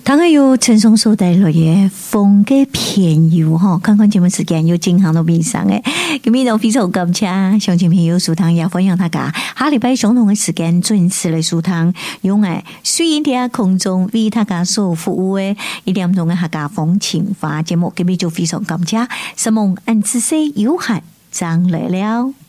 當然有陳松所帶來嘅風嘅片語哈，看看節目時間有進行到邊上嘅，咁呢度非常感謝鄉親朋友收聽，也歡迎大家下禮拜相同嘅時間準時嚟收聽，用誒隨意啲空中為大家所服務嘅一點鐘嘅客家風情話節目，咁呢就非常感謝，希望按知識有限，張來了。